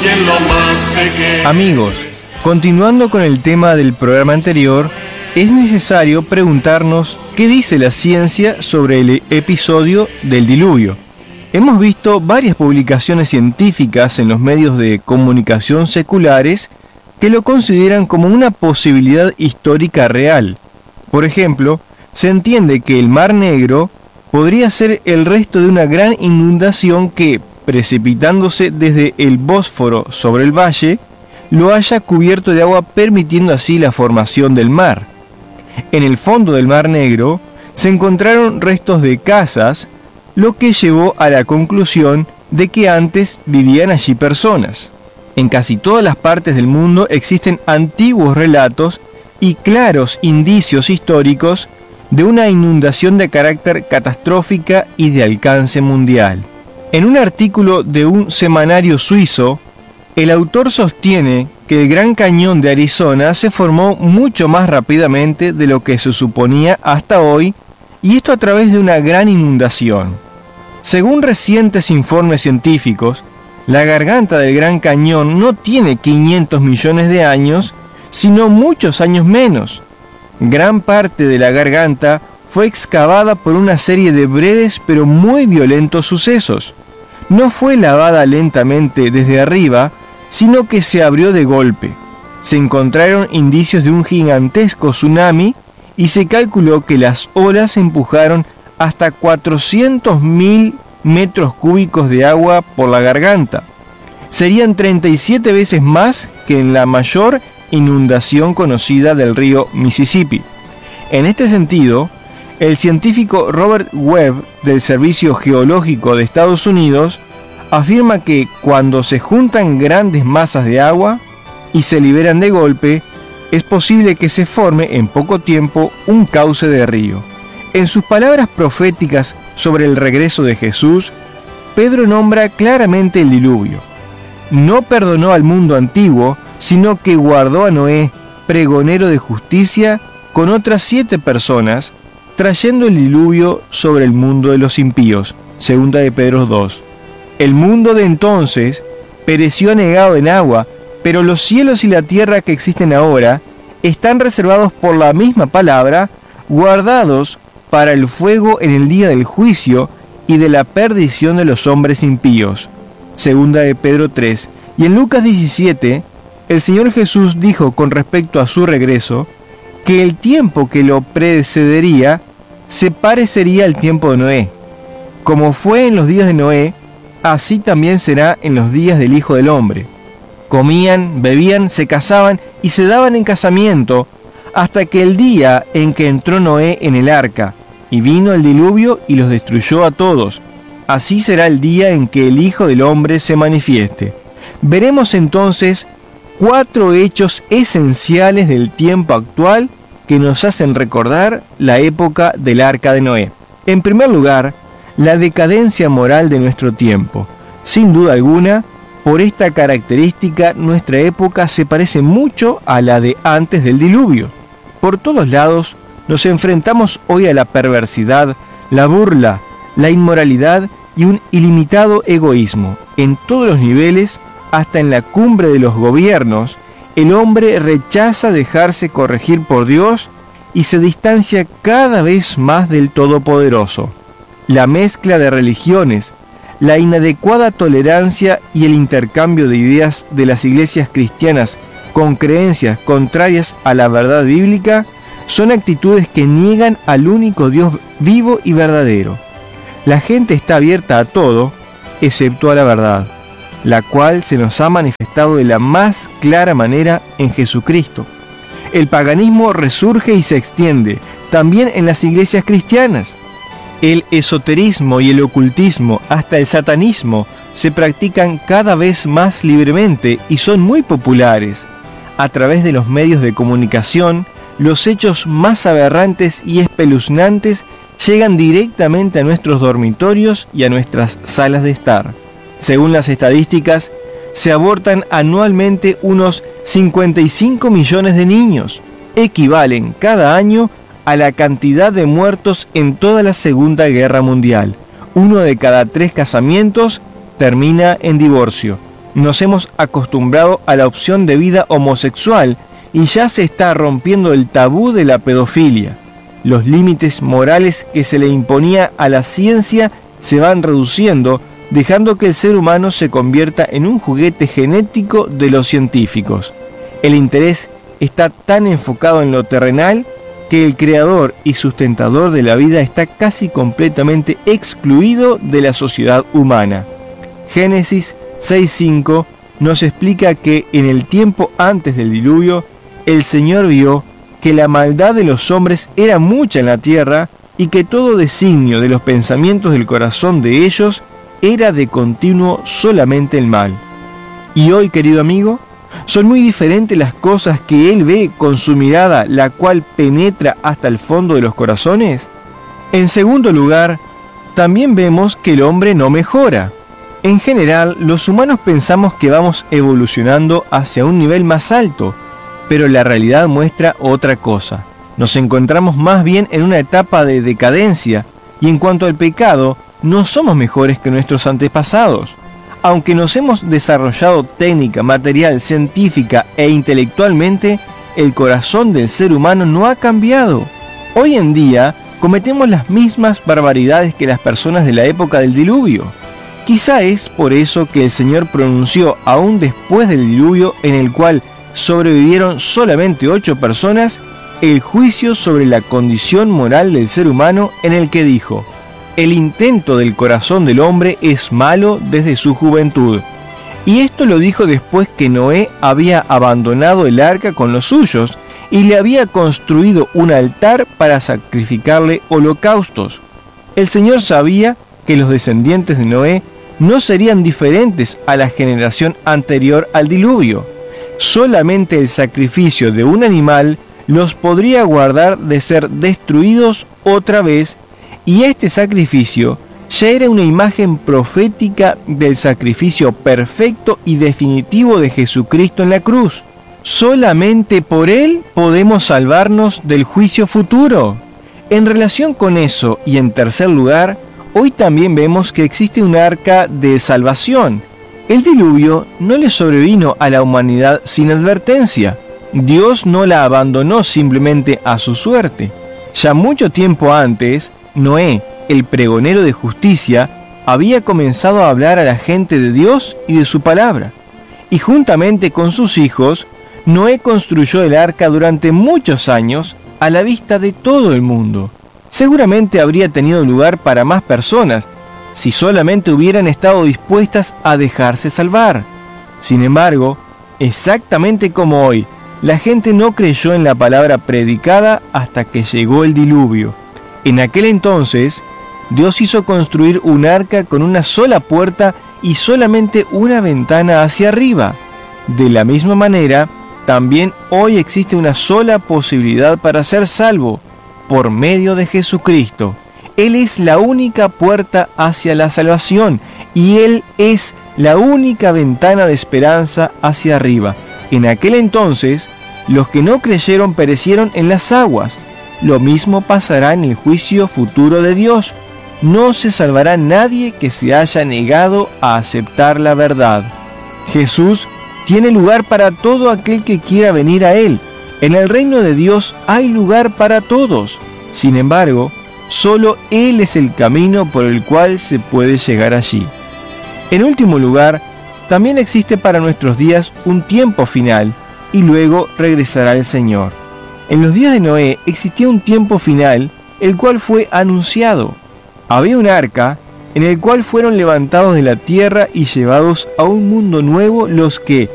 Amigos, continuando con el tema del programa anterior, es necesario preguntarnos qué dice la ciencia sobre el episodio del diluvio. Hemos visto varias publicaciones científicas en los medios de comunicación seculares que lo consideran como una posibilidad histórica real. Por ejemplo, se entiende que el Mar Negro podría ser el resto de una gran inundación que, precipitándose desde el Bósforo sobre el valle, lo haya cubierto de agua, permitiendo así la formación del mar. En el fondo del Mar Negro se encontraron restos de casas, lo que llevó a la conclusión de que antes vivían allí personas. En casi todas las partes del mundo existen antiguos relatos y claros indicios históricos de una inundación de carácter catastrófica y de alcance mundial. En un artículo de un semanario suizo, el autor sostiene que el Gran Cañón de Arizona se formó mucho más rápidamente de lo que se suponía hasta hoy, y esto a través de una gran inundación. Según recientes informes científicos, la garganta del Gran Cañón no tiene 500 millones de años, sino muchos años menos. Gran parte de la garganta fue excavada por una serie de breves pero muy violentos sucesos. No fue lavada lentamente desde arriba, sino que se abrió de golpe. Se encontraron indicios de un gigantesco tsunami y se calculó que las olas empujaron hasta 400.000 metros cúbicos de agua por la garganta. Serían 37 veces más que en la mayor inundación conocida del río Mississippi. En este sentido, el científico Robert Webb del Servicio Geológico de Estados Unidos afirma que cuando se juntan grandes masas de agua y se liberan de golpe, es posible que se forme en poco tiempo un cauce de río. En sus palabras proféticas sobre el regreso de Jesús, Pedro nombra claramente el diluvio. No perdonó al mundo antiguo, sino que guardó a Noé, pregonero de justicia, con otras 7 personas, trayendo el diluvio sobre el mundo de los impíos. Segunda de Pedro 2. El mundo de entonces pereció anegado en agua, pero los cielos y la tierra que existen ahora están reservados por la misma palabra, guardados para el fuego en el día del juicio y de la perdición de los hombres impíos. Segunda de Pedro 3. Y en Lucas 17, el Señor Jesús dijo con respecto a su regreso, que el tiempo que lo precedería se parecería al tiempo de Noé. Como fue en los días de Noé, así también será en los días del Hijo del Hombre. Comían, bebían, se casaban y se daban en casamiento, hasta que el día en que entró Noé en el arca, y vino el diluvio y los destruyó a todos. Así será el día en que el Hijo del Hombre se manifieste. Veremos entonces 4 hechos esenciales del tiempo actual que nos hacen recordar la época del arca de Noé. En primer lugar, la decadencia moral de nuestro tiempo. Sin duda alguna, por esta característica, nuestra época se parece mucho a la de antes del diluvio. Por todos lados, nos enfrentamos hoy a la perversidad, la burla, la inmoralidad y un ilimitado egoísmo. En todos los niveles, hasta en la cumbre de los gobiernos, el hombre rechaza dejarse corregir por Dios y se distancia cada vez más del Todopoderoso. La mezcla de religiones, la inadecuada tolerancia y el intercambio de ideas de las iglesias cristianas con creencias contrarias a la verdad bíblica son actitudes que niegan al único Dios vivo y verdadero. La gente está abierta a todo, excepto a la verdad, la cual se nos ha manifestado de la más clara manera en Jesucristo. El paganismo resurge y se extiende, también en las iglesias cristianas. El esoterismo y el ocultismo, hasta el satanismo, se practican cada vez más libremente y son muy populares. A través de los medios de comunicación, los hechos más aberrantes y espeluznantes llegan directamente a nuestros dormitorios y a nuestras salas de estar. Según las estadísticas, se abortan anualmente unos 55 millones de niños. Equivalen cada año a la cantidad de muertos en toda la Segunda Guerra Mundial. 1 de cada 3 casamientos termina en divorcio. Nos hemos acostumbrado a la opción de vida homosexual y ya se está rompiendo el tabú de la pedofilia. Los límites morales que se le imponía a la ciencia se van reduciendo, dejando que el ser humano se convierta en un juguete genético de los científicos. El interés está tan enfocado en lo terrenal que el creador y sustentador de la vida está casi completamente excluido de la sociedad humana. Génesis 6:5 nos explica que en el tiempo antes del diluvio, el Señor vio que la maldad de los hombres era mucha en la tierra y que todo designio de los pensamientos del corazón de ellos era de continuo solamente el mal. Y hoy, querido amigo, son muy diferentes las cosas que Él ve con su mirada, la cual penetra hasta el fondo de los corazones. En segundo lugar, también vemos que el hombre no mejora. En general, los humanos pensamos que vamos evolucionando hacia un nivel más alto, pero la realidad muestra otra cosa. Nos encontramos más bien en una etapa de decadencia, y en cuanto al pecado, no somos mejores que nuestros antepasados. Aunque nos hemos desarrollado técnica, material, científica e intelectualmente, el corazón del ser humano no ha cambiado. Hoy en día cometemos las mismas barbaridades que las personas de la época del diluvio. Quizá es por eso que el Señor pronunció aún después del diluvio, en el cual sobrevivieron solamente 8 personas, el juicio sobre la condición moral del ser humano, en el que dijo: el intento del corazón del hombre es malo desde su juventud. Y esto lo dijo después que Noé había abandonado el arca con los suyos y le había construido un altar para sacrificarle holocaustos. El Señor sabía que los descendientes de Noé no serían diferentes a la generación anterior al diluvio. Solamente el sacrificio de un animal los podría guardar de ser destruidos otra vez, y este sacrificio ya era una imagen profética del sacrificio perfecto y definitivo de Jesucristo en la cruz. Solamente por Él podemos salvarnos del juicio futuro. En relación con eso, y en tercer lugar, hoy también vemos que existe un arca de salvación. El diluvio no le sobrevino a la humanidad sin advertencia. Dios no la abandonó simplemente a su suerte. Ya mucho tiempo antes, Noé, el pregonero de justicia, había comenzado a hablar a la gente de Dios y de su palabra. Y juntamente con sus hijos, Noé construyó el arca durante muchos años a la vista de todo el mundo. Seguramente habría tenido lugar para más personas, si solamente hubieran estado dispuestas a dejarse salvar. Sin embargo, exactamente como hoy, la gente no creyó en la palabra predicada hasta que llegó el diluvio. En aquel entonces, Dios hizo construir un arca con una sola puerta y solamente una ventana hacia arriba. De la misma manera, también hoy existe una sola posibilidad para ser salvo, por medio de Jesucristo. Él es la única puerta hacia la salvación y Él es la única ventana de esperanza hacia arriba. En aquel entonces, los que no creyeron perecieron en las aguas. Lo mismo pasará en el juicio futuro de Dios. No se salvará nadie que se haya negado a aceptar la verdad. Jesús tiene lugar para todo aquel que quiera venir a Él. En el reino de Dios hay lugar para todos. Sin embargo, solo Él es el camino por el cual se puede llegar allí. En último lugar, también existe para nuestros días un tiempo final y luego regresará el Señor. En los días de Noé existía un tiempo final, el cual fue anunciado. Había un arca en el cual fueron levantados de la tierra y llevados a un mundo nuevo los que,